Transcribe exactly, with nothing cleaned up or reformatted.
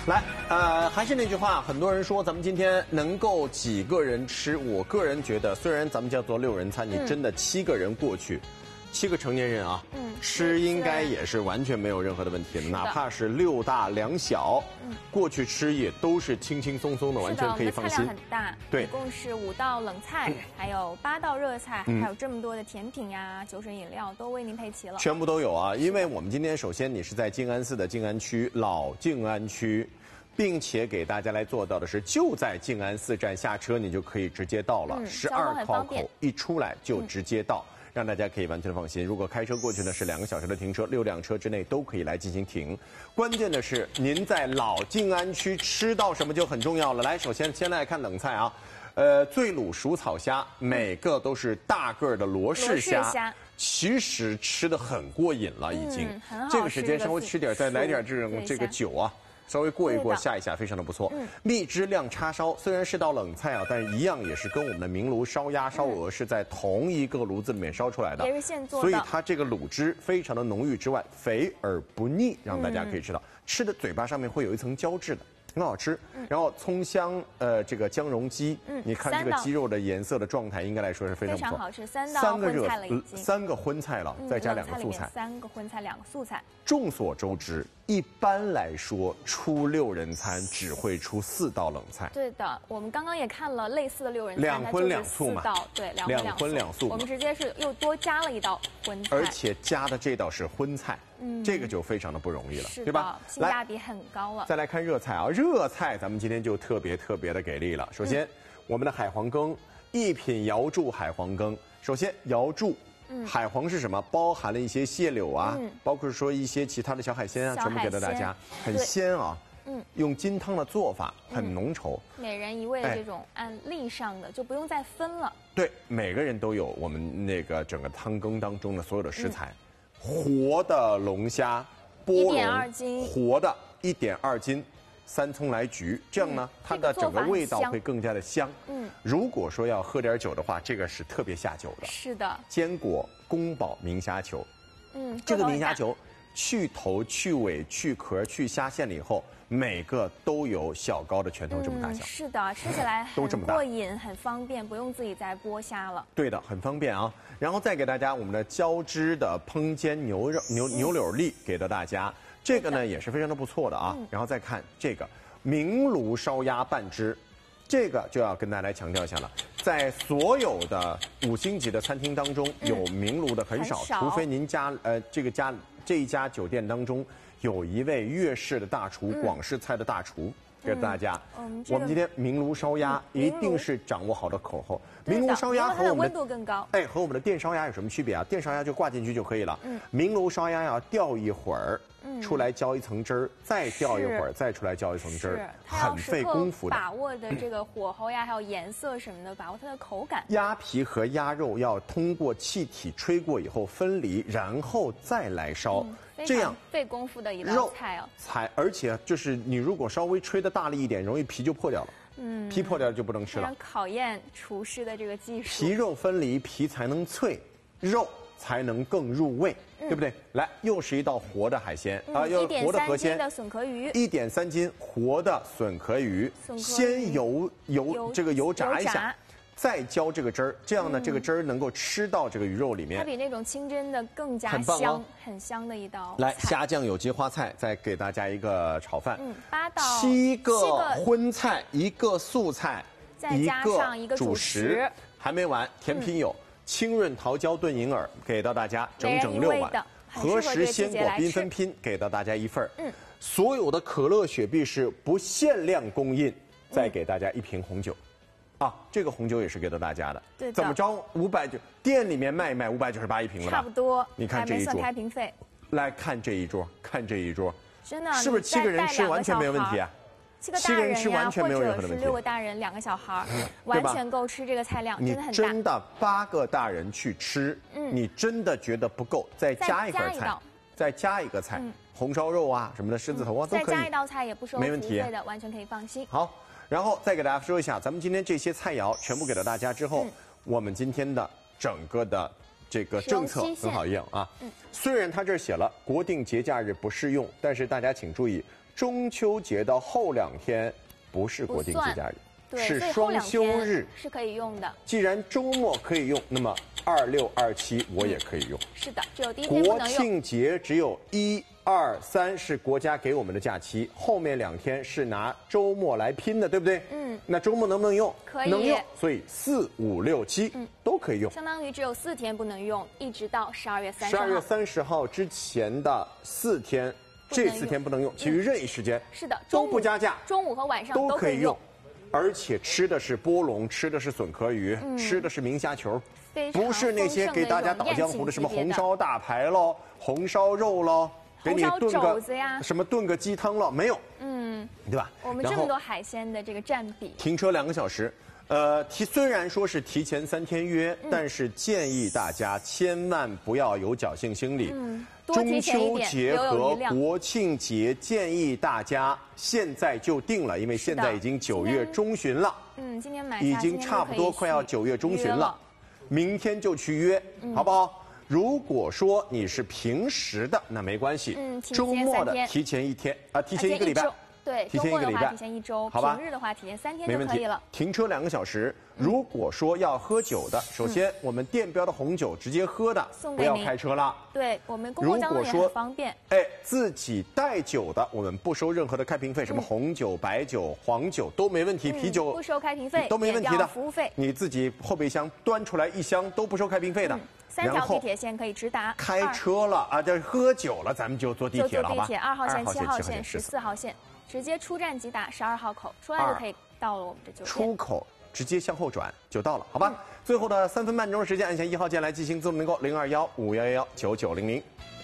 来，呃，还是那句话，很多人说咱们今天能够几个人吃，我个人觉得，虽然咱们叫做六人餐，你真的七个人过去，嗯、七个成年人啊，嗯，吃应该也是完全没有任何的问题的，哪怕是六大两小，嗯，过去吃也都是轻轻松松的，完全可以放心。 菜量很大，对，一共是五道冷菜，嗯、还有八道热菜，嗯、还有这么多的甜品呀、酒水饮料都为您配齐了， 全部都有啊！因为我们今天首先你是在静安寺的静安区老静安区。并且给大家来做到的是，就在静安寺站下车，你就可以直接到了。十二号口一出来就直接到，嗯、让大家可以完全的放心。如果开车过去呢，是两个小时的停车，六辆车之内都可以来进行停。关键的是，您在老静安区吃到什么就很重要了。来，首先先来看冷菜啊，呃，醉卤熟草虾，每个都是大个的罗氏虾。其实吃的很过瘾了，已经。嗯、这个时间稍微吃点，再来点这种这个酒啊。稍微过一过，下一下，非常的不错。嗯，蜜汁亮叉烧虽然是道冷菜啊，但是一样也是跟我们的明炉烧鸭、烧鹅是在同一个炉子里面烧出来的， 也是现做的。 所以它这个卤汁非常的浓郁之外，肥而不腻，让大家可以吃到，嗯、吃的嘴巴上面会有一层胶质的。很好吃，嗯、然后葱香呃这个姜蓉鸡，嗯，你看这个鸡肉的颜色的状态，应该来说是非常不错， 非常好吃，三道荤菜了已经， 三个荤菜了，嗯、再加两个素菜， 三个荤菜两个素菜。 众所周知，一般来说出六人餐只会出四道冷菜。 对的，我们刚刚也看了类似的六人餐， 两荤两素嘛， 对，两两荤两素， 我们直接是又多加了一道荤菜， 而且加的这道是荤菜。嗯，这个就非常的不容易了，对吧？ 性价比很高了。 再来看热菜啊，热菜咱们今天就特别特别的给力了。首先，嗯、我们的海皇羹，一品瑶柱海皇羹。首先，瑶柱，嗯、海皇是什么？包含了一些蟹柳啊，嗯、包括说一些其他的小海鲜啊，全部给到大家，很鲜啊。嗯，用金汤的做法很浓稠， 嗯、每人一味的这种按例上的，哎、就不用再分了。 对，每个人都有我们那个整个汤羹当中的所有的食材。嗯活的龙虾，波龙，活的一点二斤，三葱来焗，这样呢，嗯、它的整个味道会更加的香。嗯，如果说要喝点酒的话，这个是特别下酒的。 是的， 坚果宫保明虾球，嗯，这个明虾球去头、去尾、去壳、去虾线了以后，每个都有小高的拳头这么大小。 嗯、是的，吃起来很过瘾，很方便，不用自己再剥虾了。 对的，很方便啊。然后再给大家我们的浇汁的烹煎牛肉牛牛柳粒给到大家，这个呢也是非常的不错的啊。然后再看这个明炉烧鸭拌汁，这个就要跟大家来强调一下了，在所有的五星级的餐厅当中，有明炉的很少，嗯、除非您家呃这个家这一家酒店当中有一位粤式的大厨，嗯、广式菜的大厨。给大家，嗯、我们今天明炉烧鸭一定是掌握好的口后。明炉烧鸭和我们的温度更高， 哎，和我们的电烧鸭有什么区别啊？电烧鸭就挂进去就可以了。嗯，明炉烧鸭要吊一会儿，嗯、出来浇一层汁儿，再吊一会儿，再出来浇一层汁儿，很费功夫的。 把握的这个火候呀，还有颜色什么的，把握它的口感。 鸭皮和鸭肉要通过气体吹过以后分离，然后再来烧。嗯这样费功夫的一道菜哦， 才而且就是你如果稍微吹的大力一点，容易皮就破掉了。嗯，皮破掉就不能吃了。 非常考验厨师的这个技术。 皮肉分离，皮才能脆，肉才能更入味，嗯、对不对？来，又是一道活的海鲜、嗯、啊，又活的河鲜， 的笋壳鱼， 一点三斤活的笋壳鱼，先油油这个油炸一下。再浇这个汁儿，这样呢，嗯、这个汁儿能够吃到这个鱼肉里面。 它比那种清蒸的更加香，很, 很香的一道菜。来，虾酱有机花菜，再给大家一个炒饭。嗯， 八道七个荤菜，一个素菜， 再加上一个主食。 还没完，甜品有、嗯、清润桃胶炖银耳，给到大家整整六碗。何时鲜果缤纷拼，给到大家一份。嗯，所有的可乐、雪碧是不限量供应，再给大家一瓶红酒。啊，这个红酒也是给到大家的， 对的， 怎么着？五百九，店里面卖一卖五百九十八一瓶了吧？ 差不多。 你看这一桌， 开瓶费。 来看这一桌，看这一桌， 真的是不是七个人吃完全没有问题啊？ 七个大人吃完全没有任何的问题， 或者是六个大人两个小孩，完全够吃这个菜量，真的很大。 你真的八个大人去吃，嗯，你真的觉得不够，再加一份菜，再加一个菜，红烧肉啊什么的，狮子头啊都可以。 再加一道菜也不收服务费的，完全可以放心。 好。然后再给大家说一下，咱们今天这些菜肴全部给到大家之后，嗯、我们今天的整个的这个政策很好用啊。嗯、虽然它这儿写了国定节假日不适用，但是大家请注意， 中秋节的后两天不是国定节假日。 对， 是双休日， 是可以用的。 既然周末可以用，那么二六二七我也可以用。 是的，只有第一天不能用。 国庆节只有一二三是国家给我们的假期，后面两天是拿周末来拼的，对不对？嗯。那周末能不能用？ 可以， 能用。所以四五六七嗯都可以用。 相当于只有四天不能用，一直到十二月三十号。 十二月三十号之前的四天，这四天不能用，其余任意时间是的都不加价， 中午和晚上都可以用。 而且吃的是波龙，吃的是笋壳鱼，嗯、吃的是明虾球，不是那些给大家倒江湖的什么红烧大排喽、红烧肉喽，给你炖个什么炖个鸡汤喽，没有，嗯，对吧？ 我们这么多海鲜的这个占比， 停车两个小时，呃，提虽然说是提前三天约，嗯、但是建议大家千万不要有侥幸心理。嗯 中秋节和国庆节建议大家现在就定了，因为现在已经九月中旬了。嗯，今天买已经差不多快要九月中旬了，明天就去约，嗯、好不好？如果说你是平时的，那没关系。嗯，周末的提前一天啊，提前一个礼拜。 对， 提前一个礼拜， 提前一周， 好吧？ 平日的话，提前三天就可以了。 停车两个小时。如果说要喝酒的，首先我们店标的红酒直接喝的，不要开车了。 对，我们公共交通也很方便。 哎，自己带酒的，我们不收任何的开瓶费，什么红酒、白酒、黄酒都没问题，啤酒不收开瓶费， 都没问题的。 服务费， 你自己后备箱端出来一箱都不收开瓶费的。 三条地铁线可以直达。 开车了啊，这喝酒了，咱们就坐地铁了，好吧？ 就坐地铁，二号线、七号线、十四号线。 直接出站即打十二号口，出来就可以到了我们的酒店。 出口直接向后转就到了，好吧？嗯、最后的三分半钟的时间，按下一号键来进行自动订购零二幺五幺幺幺九九零零。